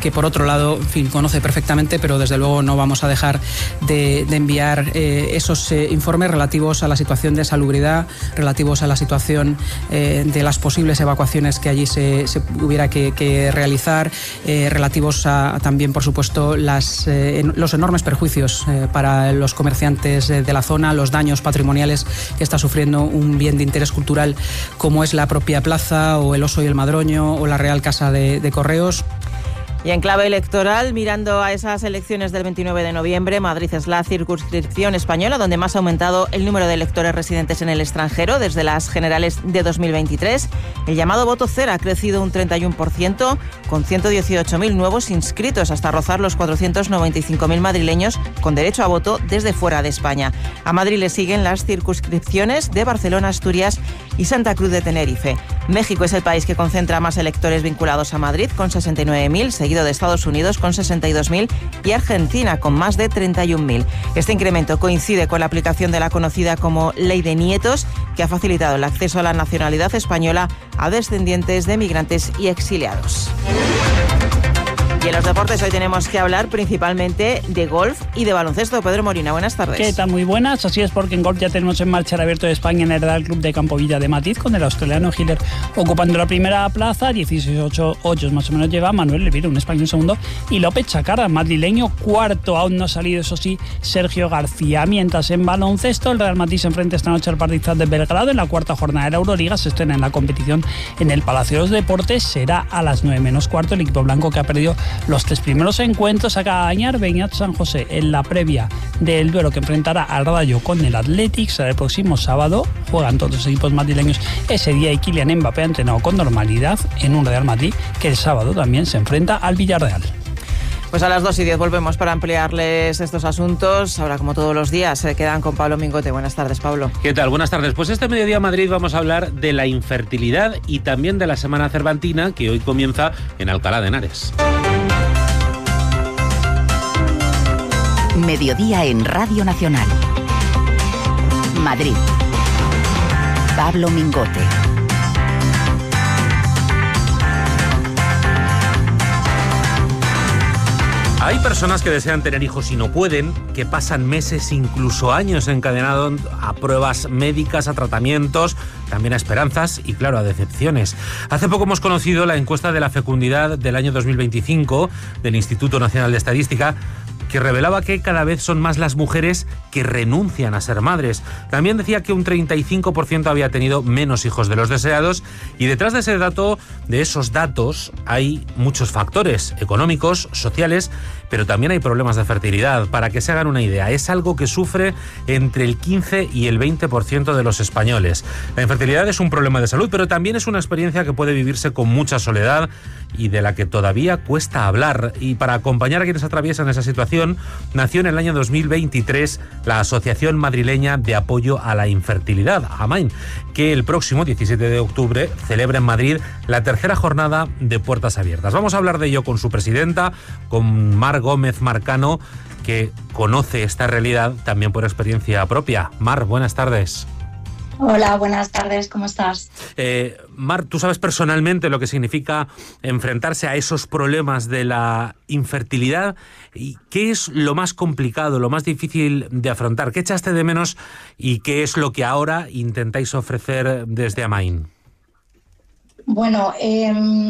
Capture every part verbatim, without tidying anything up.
que por otro lado, en fin, conoce perfectamente, pero desde luego no vamos a dejar de, de enviar eh, esos eh, informes relativos a la situación de salubridad, relativos a la situación eh, de las posibles evacuaciones que allí se, se hubiera que, que realizar, eh, relativos a, a también, por supuesto, las, eh, en, los enormes perjuicios eh, para los comerciantes de, de la zona, los daños patrimoniales que está sufriendo un bien de interés cultural como es la propia plaza o el Oso y el Madroño o la Real Casa de, de Correos. Y en clave electoral, mirando a esas elecciones del veintinueve de noviembre, Madrid es la circunscripción española donde más ha aumentado el número de electores residentes en el extranjero desde las generales de dos mil veintitrés. El llamado voto cero ha crecido un treinta y uno por ciento, con ciento dieciocho mil nuevos inscritos, hasta rozar los cuatrocientos noventa y cinco mil madrileños con derecho a voto desde fuera de España. A Madrid le siguen las circunscripciones de Barcelona, Asturias y Santa Cruz de Tenerife. México es el país que concentra más electores vinculados a Madrid, con sesenta y nueve mil, seguido de Estados Unidos con sesenta y dos mil y Argentina con más de treinta y un mil. Este incremento coincide con la aplicación de la conocida como Ley de Nietos, que ha facilitado el acceso a la nacionalidad española a descendientes de migrantes y exiliados. Y en los deportes hoy tenemos que hablar principalmente de golf y de baloncesto. Pedro Morina, buenas tardes. ¿Qué tal? Muy buenas. Así es, porque en golf ya tenemos en marcha el Abierto de España en el Real Club de Campo Villa de Madrid, con el australiano Hiller ocupando la primera plaza. dieciséis hoyos más o menos lleva Manuel Leviro, un español segundo, y López Chacarra, madrileño, cuarto. Aún no ha salido, eso sí, Sergio García. Mientras en baloncesto, el Real Madrid se enfrenta esta noche al Partizan de Belgrado en la cuarta jornada de la Euroliga. Se estrena en la competición en el Palacio de los Deportes. Será a las nueve menos cuarto. El equipo blanco, que ha perdido los tres primeros encuentros, acaba de ganar Beñat San José en la previa del duelo que enfrentará al Rayo con el Athletic. Será el próximo sábado. Juegan todos los equipos madrileños ese día y Kylian Mbappé ha entrenado con normalidad en un Real Madrid que el sábado también se enfrenta al Villarreal. Pues a las dos y diez volvemos para ampliarles estos asuntos. Ahora, como todos los días, se quedan con Pablo Mingote. Buenas tardes, Pablo. ¿Qué tal? Buenas tardes. Pues este mediodía en Madrid vamos a hablar de la infertilidad y también de la Semana Cervantina, que hoy comienza en Alcalá de Henares. Mediodía en Radio Nacional. Madrid. Pablo Mingote. Hay personas que desean tener hijos y no pueden, que pasan meses, incluso años encadenados a pruebas médicas, a tratamientos, también a esperanzas y, claro, a decepciones. Hace poco hemos conocido la encuesta de la fecundidad del año dos mil veinticinco del Instituto Nacional de Estadística, que revelaba que cada vez son más las mujeres que renuncian a ser madres. También decía que un treinta y cinco por ciento había tenido menos hijos de los deseados, y detrás de ese dato, de esos datos, hay muchos factores económicos, sociales, pero también hay problemas de fertilidad. Para que se hagan una idea, es algo que sufre entre el quince y el veinte por ciento de los españoles. La infertilidad es un problema de salud, pero también es una experiencia que puede vivirse con mucha soledad y de la que todavía cuesta hablar. Y para acompañar a quienes atraviesan esa situación, nació en el año dos mil veintitrés la Asociación Madrileña de Apoyo a la Infertilidad, AMAIN, que el próximo diecisiete de octubre celebra en Madrid la tercera jornada de puertas abiertas. Vamos a hablar de ello con su presidenta, con Mar Gómez Marcano, que conoce esta realidad también por experiencia propia. Mar, buenas tardes. Hola, buenas tardes, ¿cómo estás? Eh, Mar, ¿tú sabes personalmente lo que significa enfrentarse a esos problemas de la infertilidad? ¿Y qué es lo más complicado, lo más difícil de afrontar? ¿Qué echaste de menos y qué es lo que ahora intentáis ofrecer desde AMAIN? Bueno, eh,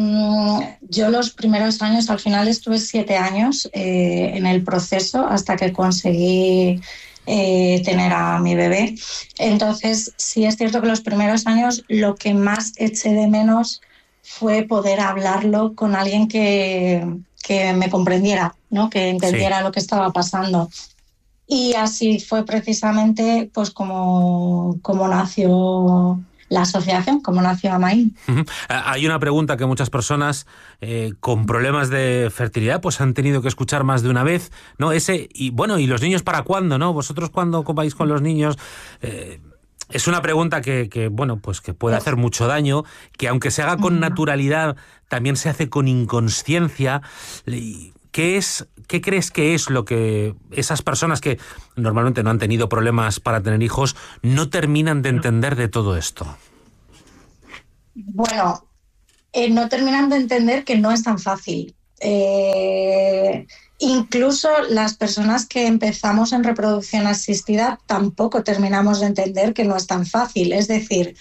yo los primeros años, al final estuve siete años eh, en el proceso hasta que conseguí eh, tener a mi bebé. Entonces, sí es cierto que los primeros años lo que más eché de menos fue poder hablarlo con alguien que, que me comprendiera, ¿no? Que entendiera sí. lo que estaba pasando. Y así fue precisamente pues como, como nació la asociación, como nació AMAIN. Uh-huh. Hay una pregunta que muchas personas eh, con problemas de fertilidad pues han tenido que escuchar más de una vez, ¿no? Ese, y bueno, ¿y los niños para cuándo, no? ¿Vosotros cuándo vais con los niños? Eh, es una pregunta que, que, bueno, pues que puede hacer mucho daño, que aunque se haga con naturalidad, también se hace con inconsciencia. ¿Qué es, qué crees que es lo que esas personas que normalmente no han tenido problemas para tener hijos no terminan de entender de todo esto? Bueno, eh, no terminan de entender que no es tan fácil. Eh, incluso las personas que empezamos en reproducción asistida tampoco terminamos de entender que no es tan fácil. Es decir,